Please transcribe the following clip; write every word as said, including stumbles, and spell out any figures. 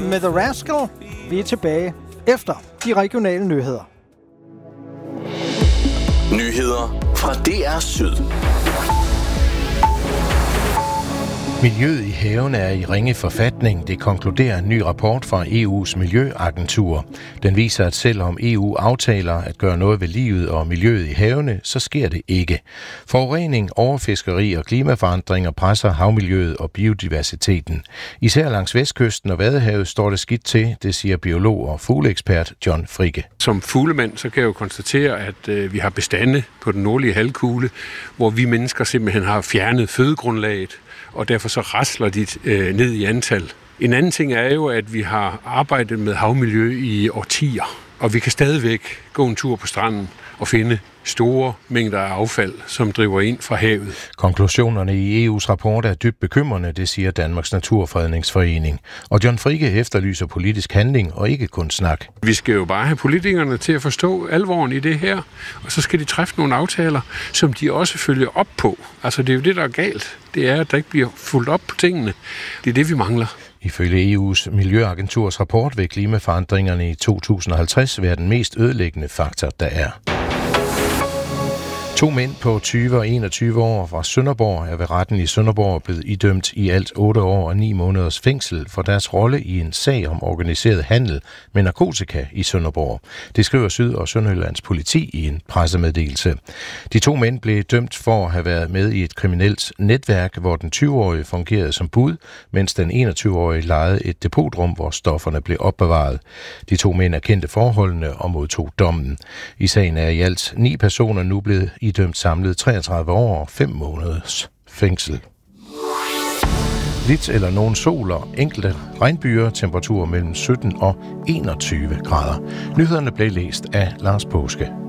med The Rascal. Vi er tilbage efter de regionale nyheder. Nyheder fra D R Syd. Miljøet i havene er i ringe forfatning. Det konkluderer en ny rapport fra E U's miljøagentur. Den viser, at selvom E U aftaler at gøre noget ved livet og miljøet i havene, så sker det ikke. Forurening, overfiskeri og klimaforandringer presser havmiljøet og biodiversiteten. Især langs vestkysten og Vadehavet står det skidt til, det siger biolog og fugleekspert John Fricke. Som fuglemand så kan jeg jo konstatere, at øh, vi har bestande på den nordlige halvkugle, hvor vi mennesker simpelthen har fjernet fødegrundlaget, og derfor så rasler de øh, ned i antal. En anden ting er jo, at vi har arbejdet med havmiljø i årtier, og vi kan stadigvæk gå en tur på stranden og finde store mængder af affald, som driver ind fra havet. Konklusionerne i E U's rapport er dybt bekymrende, det siger Danmarks Naturfredningsforening. Og John Fricke efterlyser politisk handling og ikke kun snak. Vi skal jo bare have politikerne til at forstå alvoren i det her, og så skal de træffe nogle aftaler, som de også følger op på. Altså det er jo det, der er galt. Det er, at der ikke bliver fulgt op på tingene. Det er det, vi mangler. Ifølge E U's miljøagenturs rapport vil klimaforandringerne i to tusind og halvtreds være den mest ødelæggende faktor, der er. To mænd på tyve og enogtyve år fra Sønderborg er ved retten i Sønderborg blevet idømt i alt otte år og ni måneders fængsel for deres rolle i en sag om organiseret handel med narkotika i Sønderborg. Det skriver Syd- og Sønderjyllands politi i en pressemeddelelse. De to mænd blev dømt for at have været med i et kriminelt netværk, hvor den tyve-årige fungerede som bud, mens den enogtyve-årige lejede et depotrum, hvor stofferne blev opbevaret. De to mænd erkendte forholdene og modtog dommen. I sagen er i alt ni personer nu blevet idømt samlet treogtredive år og fem måneders fængsel. Lidt eller nogen sol og enkelte regnbyer, temperaturer mellem sytten og enogtyve grader. Nyhederne blev læst af Lars Påske.